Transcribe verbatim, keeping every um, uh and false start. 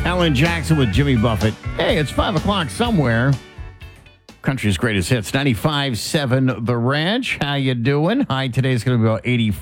Alan Jackson with Jimmy Buffett. Hey, it's five o'clock somewhere. Country's greatest hits, ninety-five point seven The Ranch. How you doing? High today is going to be about eighty-four.